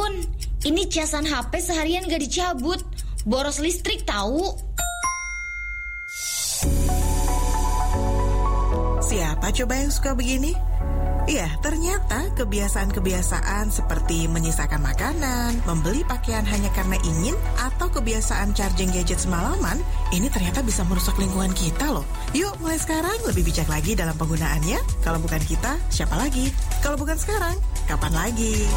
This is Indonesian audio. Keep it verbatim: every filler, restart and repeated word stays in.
ampun, ini casan H P seharian gak dicabut. Boros listrik tahu. Siapa coba yang suka begini? Iya, ternyata kebiasaan-kebiasaan seperti menyisakan makanan, membeli pakaian hanya karena ingin, atau kebiasaan charging gadget semalaman, ini ternyata bisa merusak lingkungan kita loh. Yuk, mulai sekarang lebih bijak lagi dalam penggunaannya. Kalau bukan kita, siapa lagi? Kalau bukan sekarang, kapan lagi?